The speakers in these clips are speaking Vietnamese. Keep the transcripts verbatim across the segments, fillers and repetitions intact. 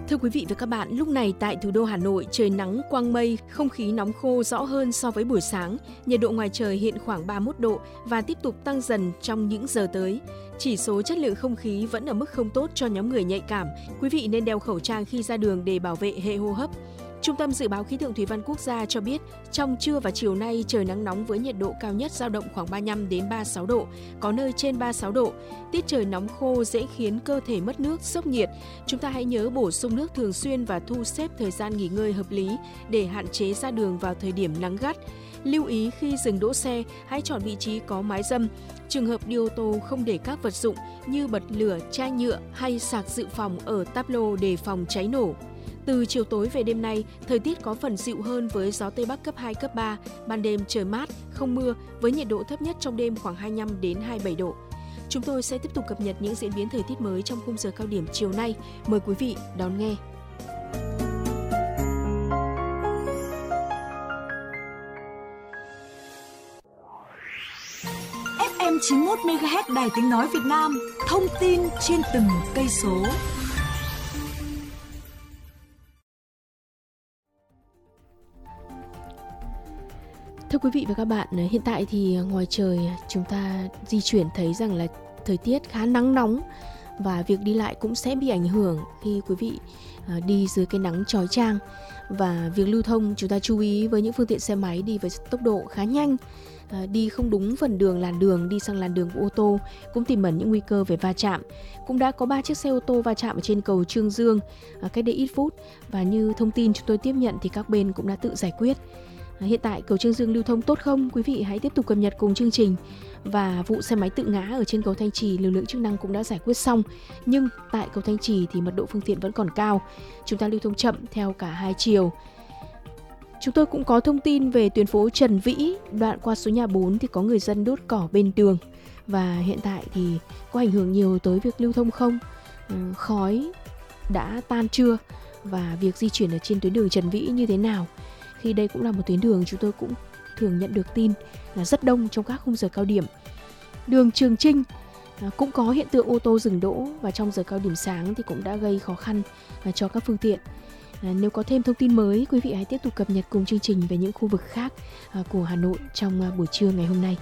Thưa quý vị và các bạn, lúc này tại thủ đô Hà Nội, trời nắng quang mây, không khí nóng khô rõ hơn so với buổi sáng. Nhiệt độ ngoài trời hiện khoảng ba mươi mốt độ và tiếp tục tăng dần trong những giờ tới. Chỉ số chất lượng không khí vẫn ở mức không tốt cho nhóm người nhạy cảm. Quý vị nên đeo khẩu trang khi ra đường để bảo vệ hệ hô hấp. Trung tâm Dự báo Khí tượng Thủy văn Quốc gia cho biết, trong trưa và chiều nay trời nắng nóng với nhiệt độ cao nhất dao động khoảng ba mươi lăm đến ba mươi sáu độ, có nơi trên ba mươi sáu độ. Tiết trời nóng khô dễ khiến cơ thể mất nước, sốc nhiệt. Chúng ta hãy nhớ bổ sung nước thường xuyên và thu xếp thời gian nghỉ ngơi hợp lý để hạn chế ra đường vào thời điểm nắng gắt. Lưu ý khi dừng đỗ xe, hãy chọn vị trí có mái râm. Trường hợp đi ô tô không để các vật dụng như bật lửa, chai nhựa hay sạc dự phòng ở táp lô để phòng cháy nổ. Từ chiều tối về đêm nay, thời tiết có phần dịu hơn với gió Tây Bắc cấp hai, cấp ba. Ban đêm trời mát, không mưa với nhiệt độ thấp nhất trong đêm khoảng hai mươi lăm đến hai mươi bảy độ. Chúng tôi sẽ tiếp tục cập nhật những diễn biến thời tiết mới trong khung giờ cao điểm chiều nay. Mời quý vị đón nghe. ép em chín mươi mốt mê ga héc Đài Tiếng Nói Việt Nam, thông tin trên từng cây số. Thưa quý vị và các bạn, hiện tại thì ngoài trời chúng ta di chuyển thấy rằng là thời tiết khá nắng nóng và việc đi lại cũng sẽ bị ảnh hưởng khi quý vị đi dưới cái nắng chói chang. Và việc lưu thông chúng ta chú ý với những phương tiện xe máy đi với tốc độ khá nhanh, đi không đúng phần đường làn đường, đi sang làn đường của ô tô cũng tiềm ẩn những nguy cơ về va chạm. Cũng đã có ba chiếc xe ô tô va chạm ở trên cầu Trương Dương cách đây ít phút, và như thông tin chúng tôi tiếp nhận thì các bên cũng đã tự giải quyết. Hiện tại cầu Trương Dương lưu thông tốt không? Quý vị hãy tiếp tục cập nhật cùng chương trình. Và vụ xe máy tự ngã ở trên cầu Thanh Trì, lực lượng chức năng cũng đã giải quyết xong. Nhưng tại cầu Thanh Trì thì mật độ phương tiện vẫn còn cao. Chúng ta lưu thông chậm theo cả hai chiều. Chúng tôi cũng có thông tin về tuyến phố Trần Vĩ, đoạn qua số nhà bốn thì có người dân đốt cỏ bên đường. Và hiện tại thì có ảnh hưởng nhiều tới việc lưu thông không? Ừ, khói đã tan chưa? Và việc di chuyển ở trên tuyến đường Trần Vĩ như thế nào? Khi đây cũng là một tuyến đường chúng tôi cũng thường nhận được tin là rất đông trong các khung giờ cao điểm. Đường Trường Chinh cũng có hiện tượng ô tô dừng đỗ và trong giờ cao điểm sáng thì cũng đã gây khó khăn cho các phương tiện. Nếu có thêm thông tin mới, quý vị hãy tiếp tục cập nhật cùng chương trình về những khu vực khác của Hà Nội trong buổi trưa ngày hôm nay.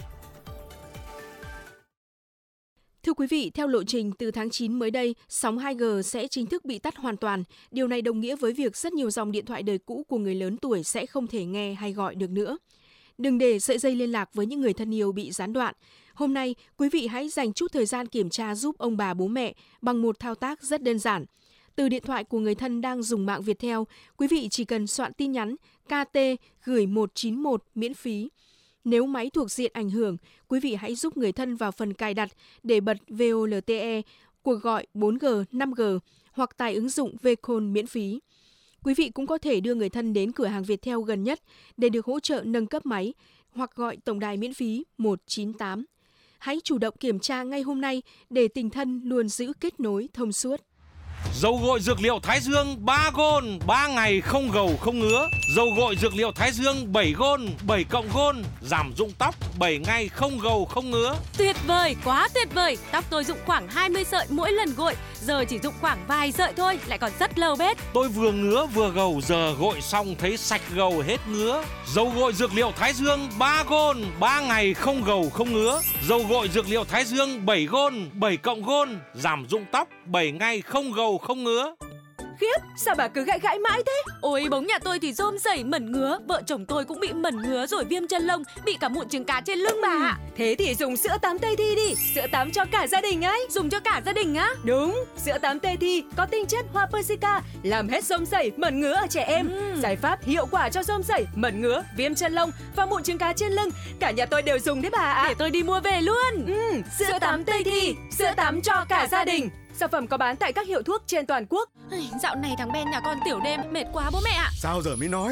Thưa quý vị, theo lộ trình từ tháng chín mới đây, sóng hai G sẽ chính thức bị tắt hoàn toàn. Điều này đồng nghĩa với việc rất nhiều dòng điện thoại đời cũ của người lớn tuổi sẽ không thể nghe hay gọi được nữa. Đừng để sợi dây liên lạc với những người thân yêu bị gián đoạn. Hôm nay, quý vị hãy dành chút thời gian kiểm tra giúp ông bà bố mẹ bằng một thao tác rất đơn giản. Từ điện thoại của người thân đang dùng mạng Viettel, quý vị chỉ cần soạn tin nhắn ca tê gửi một chín một miễn phí. Nếu máy thuộc diện ảnh hưởng, quý vị hãy giúp người thân vào phần cài đặt để bật vê o lờ tê e, cuộc gọi bốn G, năm G hoặc tải ứng dụng Vcall miễn phí. Quý vị cũng có thể đưa người thân đến cửa hàng Viettel gần nhất để được hỗ trợ nâng cấp máy hoặc gọi tổng đài miễn phí một chín tám. Hãy chủ động kiểm tra ngay hôm nay để tình thân luôn giữ kết nối thông suốt. Dầu gội dược liệu Thái Dương ba gôn, ba ngày không gầu không ngứa. Dầu gội dược liệu Thái Dương bảy gôn, bảy cộng gôn, giảm rụng tóc, bảy ngày không gầu không ngứa. Tuyệt vời, quá tuyệt vời. Tóc tôi rụng khoảng hai mươi sợi mỗi lần gội, giờ chỉ rụng khoảng vài sợi thôi, lại còn rất lâu bết. Tôi vừa ngứa vừa gầu, giờ gội xong thấy sạch gầu hết ngứa. Dầu gội dược liệu Thái Dương ba gôn, ba ngày không gầu không ngứa. Dầu gội dược liệu Thái Dương bảy gôn, bảy cộng gôn, giảm rụng tóc, bảy ngày không gầu không ngứa. Khiếp, sao bà cứ gãi gãi mãi thế? Ôi, bóng nhà tôi thì rôm rẩy mẩn ngứa, vợ chồng tôi cũng bị mẩn ngứa rồi viêm chân lông, bị cả mụn trứng cá trên lưng bà ạ. Thế thì dùng sữa tắm Tây Thi đi, sữa tắm cho cả gia đình ấy. Dùng cho cả gia đình á? Đúng, sữa tắm Tây Thi có tinh chất hoa persica, làm hết rôm rẩy, mẩn ngứa ở trẻ em. Uhm. Giải pháp hiệu quả cho rôm rẩy, mẩn ngứa, viêm chân lông và mụn trứng cá trên lưng. Cả nhà tôi đều dùng đấy bà ạ. Để tôi đi mua về luôn. Uhm, sữa, sữa tắm Tây Thi, sữa tắm cho cả gia đình. Sản phẩm có bán tại các hiệu thuốc trên toàn quốc. Dạo này thằng Ben nhà con tiểu đêm mệt quá bố mẹ ạ. Sao giờ mới nói?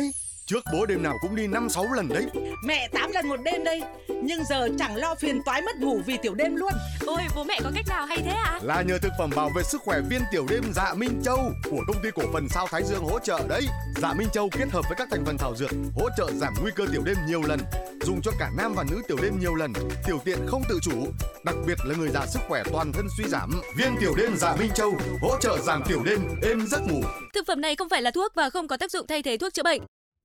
Trước bố đêm nào cũng đi năm sáu lần đấy. Mẹ tám lần một đêm đây. Nhưng giờ chẳng lo phiền toái mất ngủ vì tiểu đêm luôn. Ôi, bố mẹ có cách nào hay thế ạ? Là nhờ thực phẩm bảo vệ sức khỏe viên tiểu đêm Dạ Minh Châu của công ty cổ phần Sao Thái Dương hỗ trợ đấy. Dạ Minh Châu kết hợp với các thành phần thảo dược hỗ trợ giảm nguy cơ tiểu đêm nhiều lần, dùng cho cả nam và nữ tiểu đêm nhiều lần, tiểu tiện không tự chủ, đặc biệt là người già sức khỏe toàn thân suy giảm. Viên tiểu đêm Dạ Minh Châu hỗ trợ giảm tiểu đêm, êm giấc ngủ. Thực phẩm này không phải là thuốc và không có tác dụng thay thế thuốc chữa bệnh.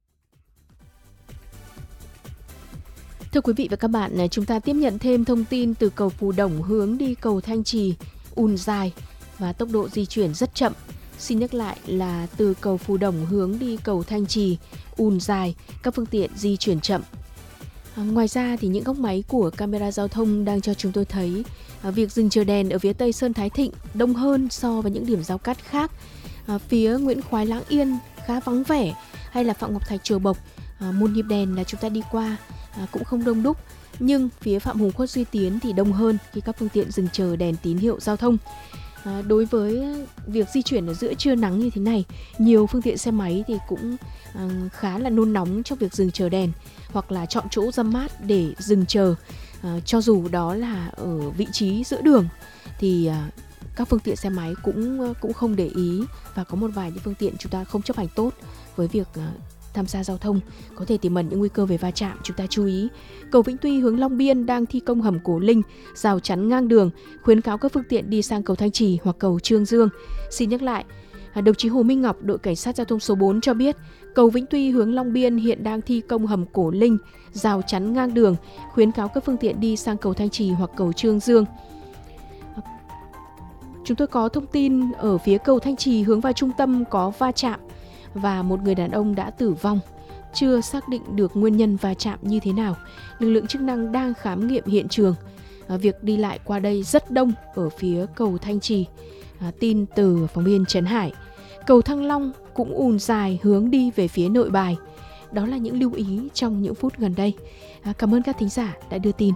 Thưa quý vị và các bạn, chúng ta tiếp nhận thêm thông tin từ cầu Phù Đổng hướng đi cầu Thanh Trì, ùn dài và tốc độ di chuyển rất chậm. Xin nhắc lại là từ cầu Phù Đổng hướng đi cầu Thanh Trì, ùn dài, các phương tiện di chuyển chậm. À, ngoài ra thì những góc máy của camera giao thông đang cho chúng tôi thấy à, việc dừng chờ đèn ở phía Tây Sơn Thái Thịnh đông hơn so với những điểm giao cắt khác. À, phía Nguyễn Khoái Lãng Yên khá vắng vẻ, hay là Phạm Ngọc Thạch Chùa Bộc, à, một nhịp đèn là chúng ta đi qua à, cũng không đông đúc. Nhưng phía Phạm Hùng Khuất Duy Tiến thì đông hơn khi các phương tiện dừng chờ đèn tín hiệu giao thông. À, đối với việc di chuyển ở giữa trưa nắng như thế này, nhiều phương tiện xe máy thì cũng à, khá là nôn nóng trong việc dừng chờ đèn hoặc là chọn chỗ râm mát để dừng chờ. À, cho dù đó là ở vị trí giữa đường thì à, các phương tiện xe máy cũng cũng không để ý, và có một vài những phương tiện chúng ta không chấp hành tốt với việc à, tham gia giao thông, có thể tiềm ẩn những nguy cơ về va chạm. Chúng ta chú ý. Cầu Vĩnh Tuy hướng Long Biên đang thi công hầm Cổ Linh, rào chắn ngang đường, khuyến cáo các phương tiện đi sang cầu Thanh Trì hoặc cầu Trương Dương. Xin nhắc lại, đồng chí Hồ Minh Ngọc, đội cảnh sát giao thông số bốn cho biết, cầu Vĩnh Tuy hướng Long Biên hiện đang thi công hầm Cổ Linh, rào chắn ngang đường, khuyến cáo các phương tiện đi sang cầu Thanh Trì hoặc cầu Trương Dương. Chúng tôi có thông tin ở phía cầu Thanh Trì hướng vào trung tâm có va chạm và một người đàn ông đã tử vong. Chưa xác định được nguyên nhân va chạm như thế nào. Lực lượng chức năng đang khám nghiệm hiện trường. À, việc đi lại qua đây rất đông ở phía cầu Thanh Trì. À, tin từ phóng viên Trấn Hải. Cầu Thăng Long cũng ùn dài hướng đi về phía Nội Bài. Đó là những lưu ý trong những phút gần đây. À, cảm ơn các thính giả đã đưa tin.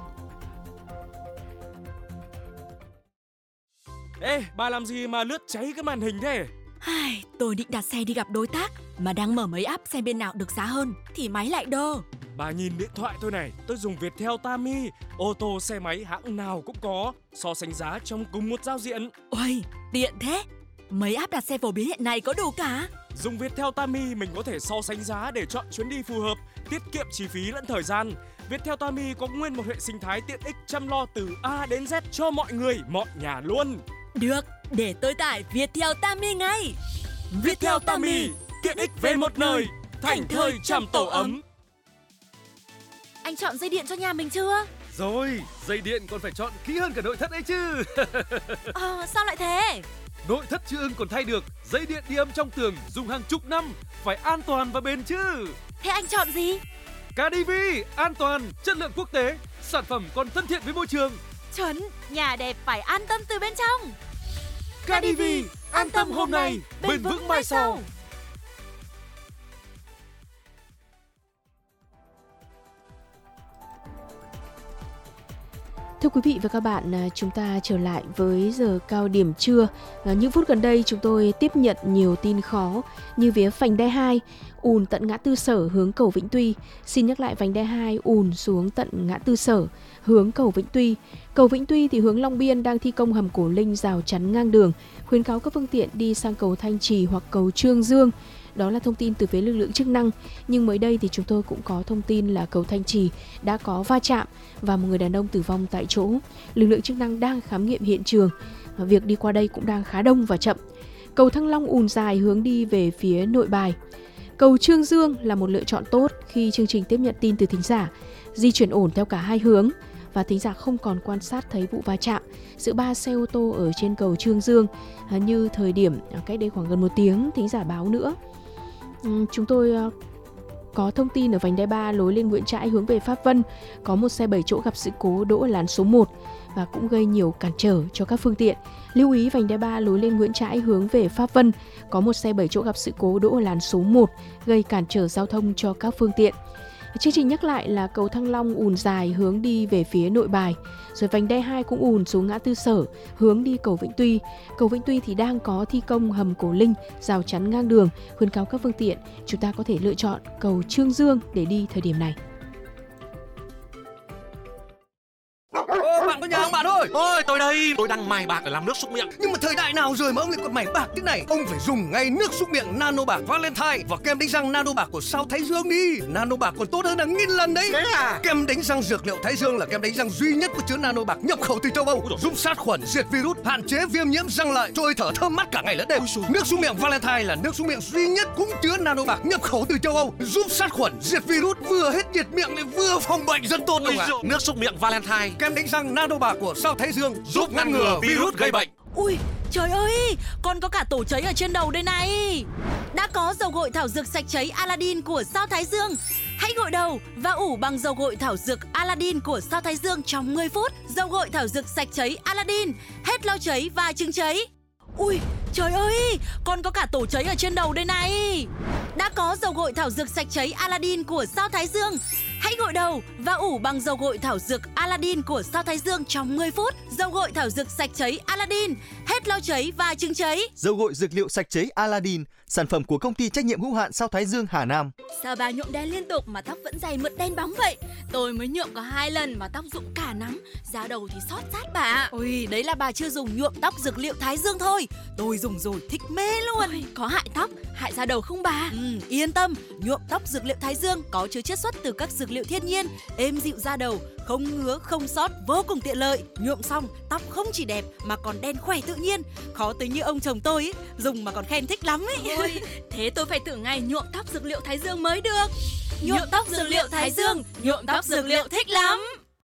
Ê, bà làm gì mà lướt cháy cái màn hình thế? Ai, tôi định đặt xe đi gặp đối tác mà đang mở mấy app xem bên nào được giá hơn thì máy lại đơ. Bà nhìn điện thoại tôi này, tôi dùng Viettel Tami, ô tô xe máy hãng nào cũng có, so sánh giá trong cùng một giao diện. Ôi, tiện thế. Mấy app đặt xe phổ biến hiện nay có đủ cả. Dùng Viettel Tami mình có thể so sánh giá để chọn chuyến đi phù hợp, tiết kiệm chi phí lẫn thời gian. Viettel Tami có nguyên một hệ sinh thái tiện ích chăm lo từ A đến Z cho mọi người, mọi nhà luôn. Được, để tôi tải Viettel Tami ngay. Viettel Tami, tiện ích về một nơi, thành thơi chăm tổ ấm. Anh chọn dây điện cho nhà mình chưa? Rồi, dây điện còn phải chọn kỹ hơn cả nội thất ấy chứ. Ờ, sao lại thế? Nội thất chưa ưng còn thay được, dây điện đi âm trong tường dùng hàng chục năm, phải an toàn và bền chứ. Thế anh chọn gì? ca đê vê, an toàn, chất lượng quốc tế, sản phẩm còn thân thiện với môi trường. Chuẩn, nhà đẹp phải an tâm từ bên trong. ca đê vê, an tâm hôm nay, bền vững mai sau. Thưa quý vị và các bạn, chúng ta trở lại với giờ cao điểm trưa. Những phút gần đây chúng tôi tiếp nhận nhiều tin khó như phía vành đai hai ùn tận ngã tư Sở hướng cầu Vĩnh Tuy. Xin nhắc lại, vành đai hai ùn xuống tận ngã tư Sở hướng cầu Vĩnh Tuy. Cầu Vĩnh Tuy thì hướng Long Biên đang thi công hầm Cổ Linh, rào chắn ngang đường, khuyến cáo các phương tiện đi sang cầu Thanh Trì hoặc cầu Trương Dương. Đó là thông tin từ phía lực lượng chức năng. Nhưng mới đây thì chúng tôi cũng có thông tin là cầu Thanh Trì đã có va chạm và một người đàn ông tử vong tại chỗ. Lực lượng chức năng đang khám nghiệm hiện trường. Việc đi qua đây cũng đang khá đông và chậm. Cầu Thăng Long ùn dài hướng đi về phía Nội Bài. Cầu Trương Dương là một lựa chọn tốt khi chương trình tiếp nhận tin từ thính giả. Di chuyển ổn theo cả hai hướng và thính giả không còn quan sát thấy vụ va chạm giữa ba xe ô tô ở trên cầu Trương Dương như thời điểm cách đây khoảng gần một tiếng thính giả báo nữa. Chúng tôi có thông tin ở vành đai ba lối lên Nguyễn Trãi hướng về Pháp Vân có một xe bảy chỗ gặp sự cố đỗ ở làn số một và cũng gây nhiều cản trở cho các phương tiện. Lưu ý, vành đai ba lối lên Nguyễn Trãi hướng về Pháp Vân có một xe bảy chỗ gặp sự cố đỗ ở làn số một gây cản trở giao thông cho các phương tiện. Chương trình nhắc lại là cầu Thăng Long ùn dài hướng đi về phía Nội Bài, rồi vành đai hai cũng ùn xuống ngã tư Sở hướng đi cầu Vĩnh Tuy. Cầu Vĩnh Tuy thì đang có thi công hầm Cổ Linh, rào chắn ngang đường, khuyến cáo các phương tiện chúng ta có thể lựa chọn cầu Trương Dương để đi thời điểm này. Ô, bạn có nhà không bạn ơi? Ôi, tôi đây, tôi đang mài bạc để làm nước súc miệng. Nhưng mà thời đại nào rồi mà ông lại còn mày bạc thế này? Ông phải dùng ngay nước súc miệng Nano Bạc Valentine và kem đánh răng Nano Bạc của Sao Thái Dương đi. Nano Bạc còn tốt hơn hàng nghìn lần đấy. Thế à? Kem đánh răng dược liệu Thái Dương là kem đánh răng duy nhất có chứa Nano Bạc nhập khẩu từ châu Âu, giúp sát khuẩn, diệt virus, hạn chế viêm nhiễm răng lợi, trôi thở thơm mát cả ngày lẫn đêm. Nước súc miệng Valentine là nước súc miệng duy nhất cũng chứa Nano Bạc nhập khẩu từ châu Âu, giúp sát khuẩn, diệt virus, vừa hết nhiệt miệng lại vừa phòng bệnh rất tốt ông ạ. Nước súc miệng Valentine, kem đánh răng Nano Bạc của Sao Thái Dương giúp ngăn ngừa virus gây bệnh. Ui, trời ơi, con có cả tổ cháy ở trên đầu đây này. Đã có dầu gội thảo dược sạch cháy Aladdin của Sao Thái Dương. Hãy gội đầu và ủ bằng dầu gội thảo dược Aladdin của Sao Thái Dương trong mười phút. Dầu gội thảo dược sạch cháy Aladdin, hết lau cháy và chứng cháy. Ui, trời ơi, con có cả tổ cháy ở trên đầu đây này. Đã có dầu gội thảo dược sạch cháy Aladdin của Sao Thái Dương. Hãy gội đầu và ủ bằng dầu gội thảo dược Aladdin của Sao Thái Dương trong mười phút. Dầu gội thảo dược sạch cháy Aladdin, hết lau cháy và chứng cháy. Dầu gội dược liệu sạch cháy Aladdin, sản phẩm của công ty trách nhiệm hữu hạn Sao Thái Dương Hà Nam. Sao bà nhuộm đen liên tục mà tóc vẫn dày mượt đen bóng vậy? Tôi mới nhuộm có hai lần mà tóc rụng cả nắng, da đầu thì xót sát bà. Ôi, đấy là bà chưa dùng nhuộm tóc dược liệu Thái Dương thôi. Tôi dùng rồi thích mê luôn. Ôi, có hại tóc, hại da đầu không bà? Ừ, yên tâm, nhuộm tóc dược liệu Thái Dương có chứa chiết xuất từ các dược liệu thiên nhiên, êm dịu da đầu, không ngứa, không xót, vô cùng tiện lợi. Nhuộm xong, tóc không chỉ đẹp mà còn đen khỏe tự nhiên. Khó tính như ông chồng tôi ấy, dùng mà còn khen thích lắm ấy. Ôi, thế tôi phải thử ngay nhuộm tóc dược liệu Thái Dương mới được. Nhuộm tóc dược liệu Thái Dương, nhuộm tóc dược liệu thích lắm.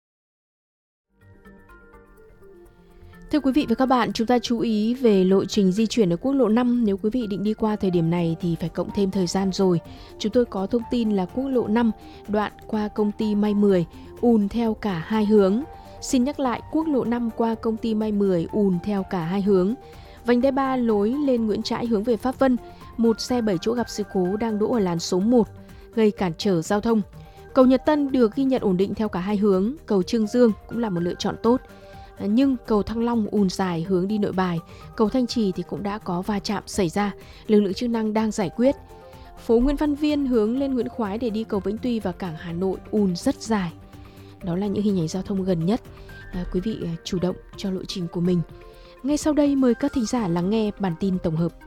Thưa quý vị và các bạn, chúng ta chú ý về lộ trình di chuyển ở quốc lộ năm. Nếu quý vị định đi qua thời điểm này thì phải cộng thêm thời gian rồi. Chúng tôi có thông tin là quốc lộ năm đoạn qua công ty May mười ùn theo cả hai hướng. Xin nhắc lại, quốc lộ năm qua công ty May mười ùn theo cả hai hướng. Vành đai ba lối lên Nguyễn Trãi hướng về Pháp Vân, một xe bảy chỗ gặp sự cố đang đỗ ở làn số một, gây cản trở giao thông. Cầu Nhật Tân được ghi nhận ổn định theo cả hai hướng. Cầu Trương Dương cũng là một lựa chọn tốt. Nhưng cầu Thăng Long ùn dài hướng đi Nội Bài, cầu Thanh Trì thì cũng đã có va chạm xảy ra, lực lượng chức năng đang giải quyết. Phố Nguyễn Văn Viên hướng lên Nguyễn Khoái để đi cầu Vĩnh Tuy và cảng Hà Nội ùn rất dài. Đó là những hình ảnh giao thông gần nhất. À, quý vị chủ động cho lộ trình của mình. Ngay sau đây mời các thính giả lắng nghe bản tin tổng hợp.